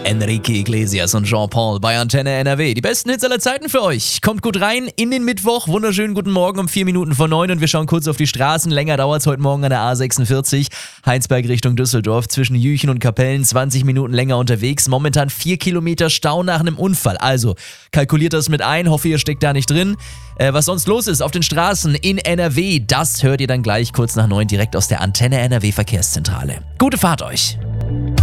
Enrique Iglesias und Jean Paul bei Antenne NRW. Die besten Hits aller Zeiten für euch. Kommt gut rein in den Mittwoch. Wunderschönen guten Morgen um 4 Minuten vor 9 und wir schauen kurz auf die Straßen. Länger dauert es heute Morgen an der A46. Heinsberg Richtung Düsseldorf. Zwischen Jüchen und Kapellen 20 Minuten länger unterwegs. Momentan 4 Kilometer Stau nach einem Unfall. Also kalkuliert das mit ein. Hoffe, ihr steckt da nicht drin. Was sonst los ist auf den Straßen in NRW, das hört ihr dann gleich kurz nach 9 direkt aus der Antenne NRW Verkehrszentrale. Gute Fahrt euch!